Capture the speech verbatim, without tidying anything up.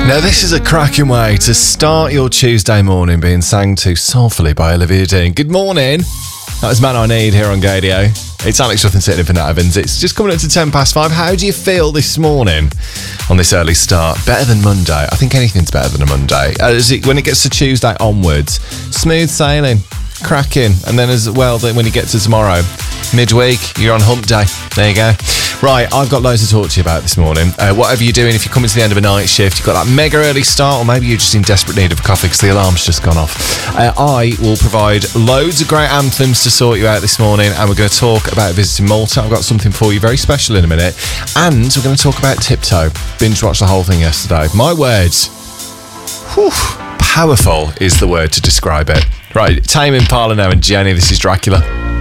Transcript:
Now this is a cracking way to start your Tuesday morning, being sang to soulfully by Olivia Dean. Good morning. That was Man I Need here on Gadio. It's Alex Ruth and sitting in for Nat Evans. It's just coming up to ten past five. How do you feel this morning on this early start? Better than Monday? I think anything's better than a Monday. As it, when it gets to Tuesday onwards, smooth sailing, cracking. And then as well, when you get to tomorrow, midweek, you're on hump day. There you go. Right, I've got loads to talk to you about this morning. Uh, whatever you're doing, if you're coming to the end of a night shift, you've got that mega early start, or maybe you're just in desperate need of a coffee because the alarm's just gone off. Uh, I will provide loads of great anthems to sort you out this morning, and we're going to talk about visiting Malta. I've got something for you very special in a minute. And we're going to talk about Tiptoe. Binge watched the whole thing yesterday. My words. Whew, powerful is the word to describe it. Right, Tame Impala now and Jenny, this is Dracula.